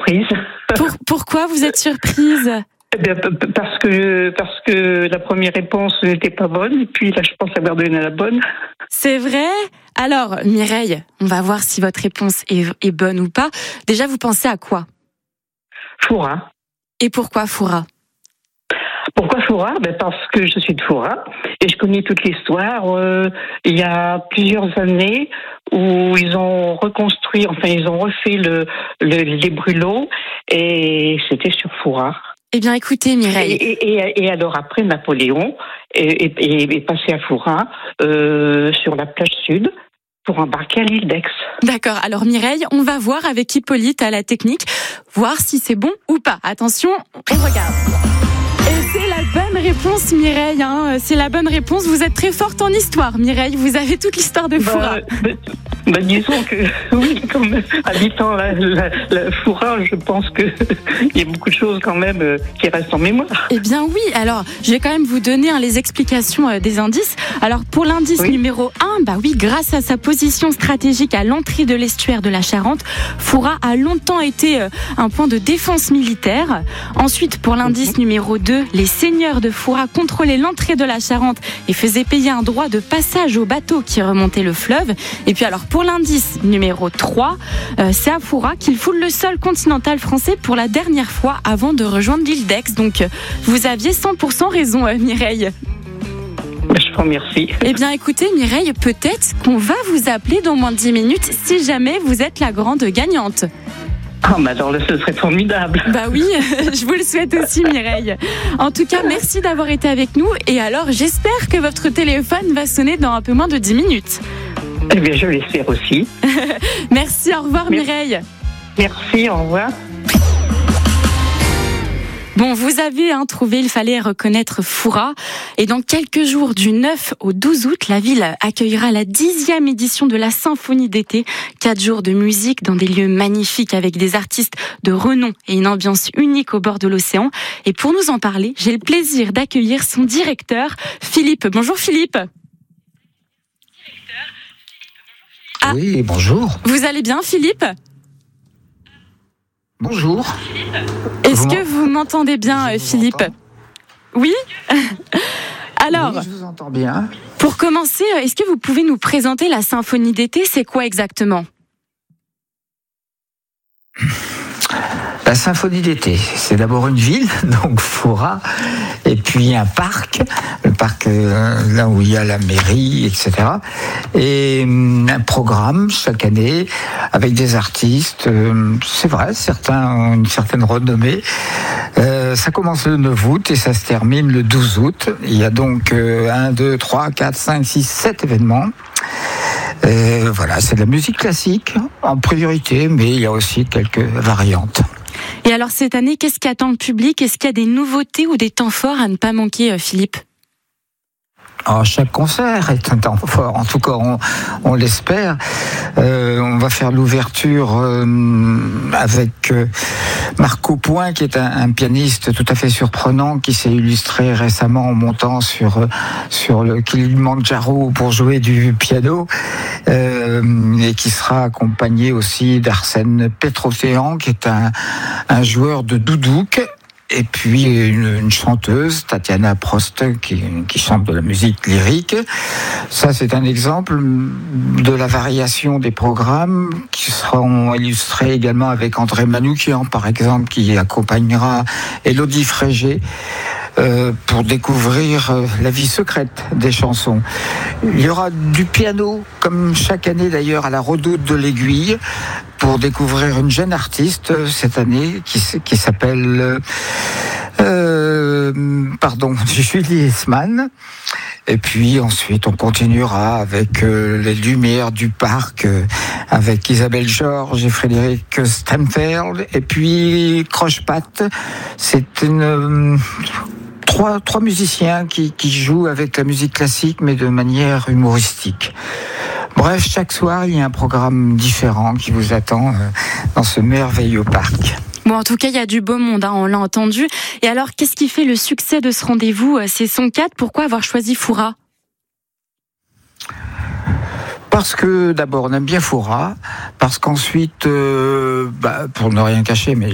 surprise. Pourquoi vous êtes surprise ? Eh bien, parce que la première réponse n'était pas bonne, et puis là, je pense avoir donné la bonne. C'est vrai ? Alors, Mireille, on va voir si votre réponse est bonne ou pas. Déjà, vous pensez à quoi ? Fouras. Et pourquoi Fouras ? Pourquoi Fouras ? Parce que je suis de Fouras et je connais toute l'histoire. Il y a plusieurs années où ils ont reconstruit, ils ont refait les brûlots et c'était sur Fouras. Eh bien, écoutez, Mireille. Et alors après, Napoléon est passé à Fouras sur la plage sud pour embarquer à l'île d'Aix. D'accord. Alors Mireille, on va voir avec Hippolyte à la technique, voir si c'est bon ou pas. Attention, on regarde. Et c'est la bonne réponse, Mireille. C'est la bonne réponse. Vous êtes très forte en histoire, Mireille. Vous avez toute l'histoire de Fouras. Disons que, oui, quand même, habitant la Fouras, je pense qu'il y a beaucoup de choses quand même qui restent en mémoire. Eh bien oui, alors je vais quand même vous donner les explications des indices. Alors pour l'indice numéro 1, grâce à sa position stratégique à l'entrée de l'estuaire de la Charente, Fouras a longtemps été un point de défense militaire. Ensuite, pour l'indice numéro 2, les seigneurs de Fouras contrôlaient l'entrée de la Charente et faisaient payer un droit de passage aux bateaux qui remontaient le fleuve. Et puis alors pour l'indice numéro 3, c'est à Fouras qu'il foule le sol continental français pour la dernière fois avant de rejoindre l'île d'Aix. Donc vous aviez 100% raison, Mireille. Je vous remercie. Eh bien écoutez Mireille, peut-être qu'on va vous appeler dans moins de 10 minutes si jamais vous êtes la grande gagnante. Alors là, ce serait formidable. Oui, je vous le souhaite aussi Mireille. En tout cas, merci d'avoir été avec nous. Et alors, j'espère que votre téléphone va sonner dans un peu moins de 10 minutes. Eh bien, je l'espère aussi. Merci, au revoir Mireille. Merci, au revoir. Bon, vous avez trouvé, il fallait reconnaître Fouras. Et dans quelques jours, du 9 au 12 août, la ville accueillera la 10e édition de la Symphonie d'été. 4 jours de musique dans des lieux magnifiques avec des artistes de renom et une ambiance unique au bord de l'océan. Et pour nous en parler, j'ai le plaisir d'accueillir son directeur, Philippe. Bonjour Philippe. Oui, bonjour. Vous allez bien Philippe ? Bonjour. Est-ce que vous m'entendez bien, Philippe ? Oui ? Alors, oui, je vous entends bien. Pour commencer, est-ce que vous pouvez nous présenter la Symphonie d'été ? C'est quoi exactement ? La Symphonie d'été, c'est d'abord une ville, donc Fouras, et puis un parc, le parc là où il y a la mairie, etc. Et un programme chaque année avec des artistes, c'est vrai, certains ont une certaine renommée. Ça commence le 9 août et ça se termine le 12 août. Il y a donc 1, 2, 3, 4, 5, 6, 7 événements. Voilà, c'est de la musique classique en priorité, mais il y a aussi quelques variantes. Et alors cette année, qu'est-ce qui attend le public ? Est-ce qu'il y a des nouveautés ou des temps forts à ne pas manquer, Philippe ? Chaque concert est un temps fort, en tout cas on l'espère. On va faire l'ouverture avec Marco Point, qui est un pianiste tout à fait surprenant, qui s'est illustré récemment en montant sur le Kilimandjaro pour jouer du piano, et qui sera accompagné aussi d'Arsène Petroféan, qui est un joueur de doudouk. Et puis une chanteuse, Tatiana Prost, qui chante de la musique lyrique. Ça, c'est un exemple de la variation des programmes qui seront illustrés également avec André Manoukian, par exemple, qui accompagnera Élodie Frégé pour découvrir la vie secrète des chansons. Il y aura du piano, comme chaque année d'ailleurs, à la Redoute de l'Aiguille, pour découvrir une jeune artiste cette année qui s'appelle Julie Esman. Et puis ensuite on continuera avec les lumières du parc avec Isabelle Georges et Frédéric Stamfeld. Et puis Croche-Patte, c'est trois musiciens qui jouent avec la musique classique mais de manière humoristique. Bref, chaque soir, il y a un programme différent qui vous attend dans ce merveilleux parc. Bon, en tout cas, il y a du beau monde, on l'a entendu. Et alors, qu'est-ce qui fait le succès de ce rendez-vous ? C'est son cadre. Pourquoi avoir choisi Fouras ? Parce que d'abord on aime bien Fouras, parce qu'ensuite, pour ne rien cacher, mais